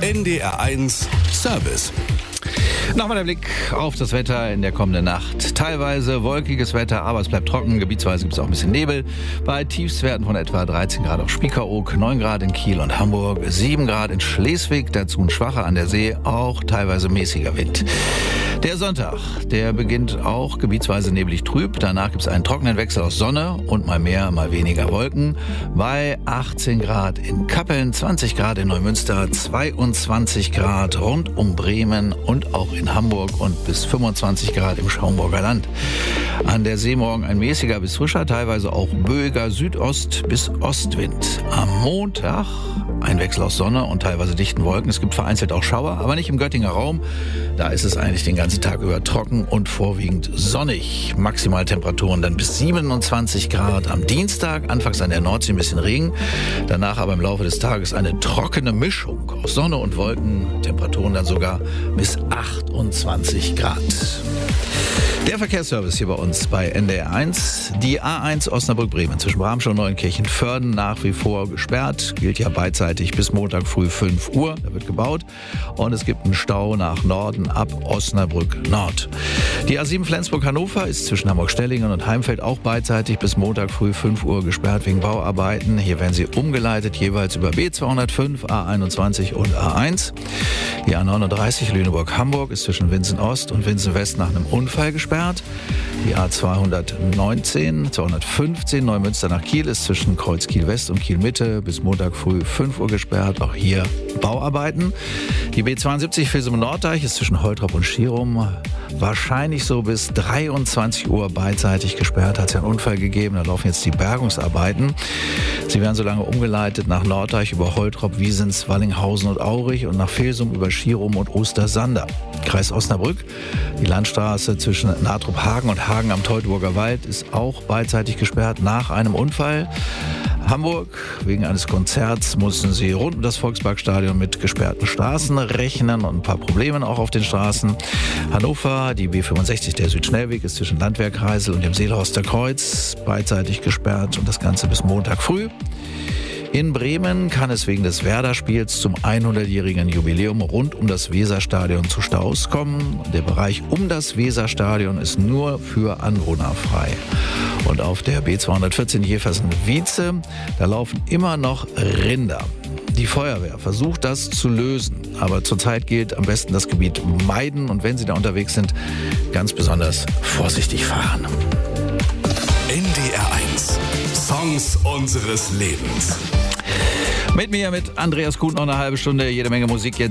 NDR1 Service. Nochmal der Blick auf das Wetter in der kommenden Nacht. Teilweise wolkiges Wetter, aber es bleibt trocken. Gebietsweise gibt es auch ein bisschen Nebel. Bei Tiefstwerten von etwa 13 Grad auf Spiekeroog, 9 Grad in Kiel und Hamburg, 7 Grad in Schleswig, dazu ein schwacher an der See, auch teilweise mäßiger Wind. Der Sonntag, der beginnt auch gebietsweise neblig trüb. Danach gibt es einen trockenen Wechsel aus Sonne und mal mehr, mal weniger Wolken. Bei 18 Grad in Kappeln, 20 Grad in Neumünster, 22 Grad rund um Bremen und auch in Hamburg und bis 25 Grad im Schaumburger Land. An der See morgen ein mäßiger bis frischer, teilweise auch böiger Südost- bis Ostwind. Am Montag ein Wechsel aus Sonne und teilweise dichten Wolken. Es gibt vereinzelt auch Schauer, aber nicht im Göttinger Raum. Da ist es eigentlich den ganzen Tag über trocken und vorwiegend sonnig. Maximaltemperaturen dann bis 27 Grad am Dienstag. Anfangs an der Nordsee ein bisschen Regen. Danach aber im Laufe des Tages eine trockene Mischung aus Sonne und Wolken. Temperaturen dann sogar bis 28 Grad. Der Verkehrsservice hier bei uns bei NDR1. Die A1 Osnabrück-Bremen zwischen Bramschau und Neunkirchen-Föhrden nach wie vor gesperrt. Gilt ja beidseitig bis Montag früh 5 Uhr. Da wird gebaut. Und es gibt einen Stau nach Norden ab Osnabrück-Nord. Die A7 Flensburg-Hannover ist zwischen Hamburg-Stellingen und Heimfeld auch beidseitig bis Montag früh 5 Uhr gesperrt wegen Bauarbeiten. Hier werden sie umgeleitet jeweils über B205, A21 und A1. Die A39 Lüneburg-Hamburg ist zwischen Winsen Ost und Winsen West nach einem Unfall gesperrt. Die A219, 215 Neumünster nach Kiel ist zwischen Kreuz Kiel West und Kiel Mitte bis Montag früh 5 Uhr gesperrt. Auch hier Bauarbeiten. Die B72 Filsum-Norddeich ist zwischen Holtrop und Schierum wahrscheinlich so bis 23 Uhr beidseitig gesperrt. Hat es ja einen Unfall gegeben. Da laufen jetzt die Bergungsarbeiten. Sie werden so lange umgeleitet nach Norddeich über Holtrop, Wiesens, Wallinghausen und Aurich und nach Filsum über Schierum und Ostersander. Kreis Osnabrück. Die Landstraße zwischen Natruphagen und Hagen am Teutoburger Wald ist auch beidseitig gesperrt nach einem Unfall. Hamburg, wegen eines Konzerts mussten sie rund um das Volksparkstadion mit gesperrten Straßen rechnen und ein paar Problemen auch auf den Straßen. Hannover, die B65, der Südschnellweg, ist zwischen Landwehrkreisel und dem Seelhorster Kreuz beidseitig gesperrt und das Ganze bis Montag früh. In Bremen kann es wegen des Werder-Spiels zum 100-jährigen Jubiläum rund um das Weserstadion zu Staus kommen. Der Bereich um das Weserstadion ist nur für Anwohner frei. Und auf der B214 Jeversen-Wietze, da laufen immer noch Rinder. Die Feuerwehr versucht das zu lösen, aber zurzeit gilt am besten das Gebiet meiden und wenn Sie da unterwegs sind, ganz besonders vorsichtig fahren. NDR1 Songs unseres Lebens. Mit mir, mit Andreas Kuhn, noch eine halbe Stunde, jede Menge Musik jetzt.